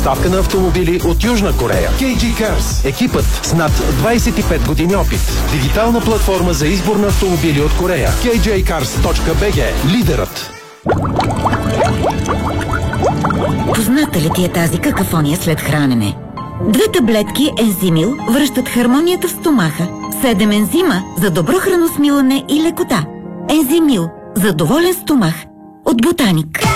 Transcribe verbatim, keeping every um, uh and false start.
Ставка на автомобили от Южна Корея. кей джи Cars. Екипът с над двадесет и пет години опит. Дигитална платформа за избор на автомобили от Корея. кей джи карс точка би джи. Лидерът. Позната ли ти е тази какафония след хранене? Две таблетки Ензимил връщат хармонията в стомаха. Седем ензима за добро храносмилане и лекота. Ензимил за доволен стомах. От Ботаник.